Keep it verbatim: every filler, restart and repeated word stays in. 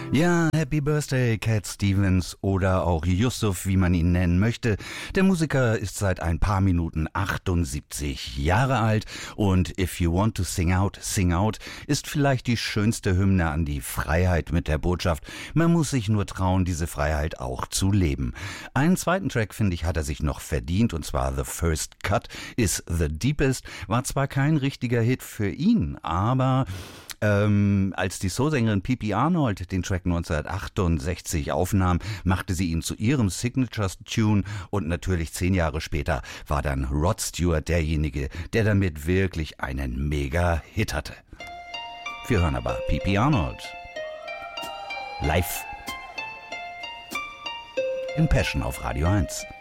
Ja, Happy Birthday, Cat Stevens oder auch Yusuf, wie man ihn nennen möchte. Der Musiker ist seit ein paar Minuten achtundsiebzig Jahre alt und If You Want to Sing Out, Sing Out ist vielleicht die schönste Hymne an die Freiheit mit der Botschaft, man muss sich nur trauen, diese Freiheit auch zu leben. Einen zweiten Track, finde ich, hat er sich noch verdient, und zwar The First Cut is The Deepest, war zwar kein richtiger Hit für ihn, aber Ähm, als die Soulsängerin Pipi Arnold den Track neunzehnhundertachtundsechzig aufnahm, machte sie ihn zu ihrem Signature-Tune und natürlich zehn Jahre später war dann Rod Stewart derjenige, der damit wirklich einen Mega-Hit hatte. Wir hören aber Pipi Arnold live in Passion auf Radio eins.